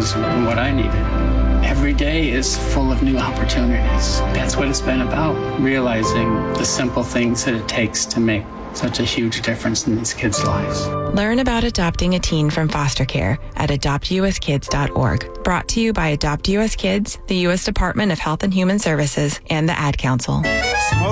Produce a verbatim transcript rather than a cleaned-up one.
was what I needed. Every day is full of new opportunities. That's what it's been about, realizing the simple things that it takes to make such a huge difference in these kids' lives. Learn about adopting a teen from foster care at adopt u s kids dot org. Brought to you by Adopt U S Kids, the U S Department of Health and Human Services, and the Ad Council.